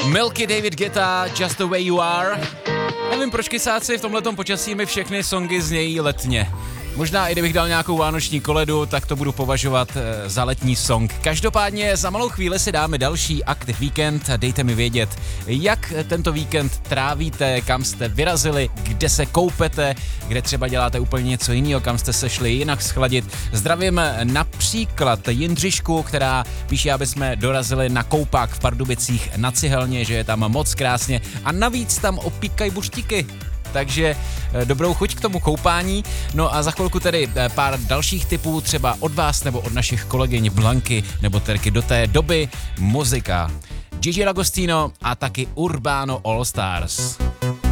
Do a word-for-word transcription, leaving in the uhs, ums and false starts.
Milky, David Guetta, Just the Way You Are. Nevím, proč kysáci v tomhletom počasí mi všechny songy znějí letně. Možná i kdybych dal nějakou vánoční koledu, tak to budu považovat e, za letní song. Každopádně za malou chvíli si dáme další Active Weekend. Dejte mi vědět, jak tento víkend trávíte, kam jste vyrazili, kde se koupete, kde třeba děláte úplně něco jiného, kam jste se šli jinak schladit. Zdravím například Jindřišku, která píše, aby jsme dorazili na koupák v Pardubicích na Cihelně, že je tam moc krásně a navíc tam opíkají buštíky. Takže dobrou chuť k tomu koupání. No a za chvilku tedy pár dalších tipů, třeba od vás nebo od našich kolegyň Blanky nebo Terky. Do té doby muzika. Gigi D'Agostino a taky Urbano All Stars.